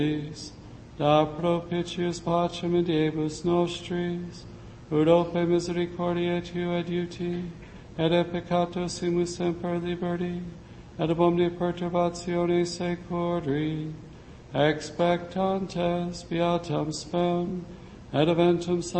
da propitius pacem in diebus nostris, ut ope misericordiae Tui adiuti, et e peccato simus semper liberti, et ab omnia perturbatione securi, expectantes beatam spem, et eventum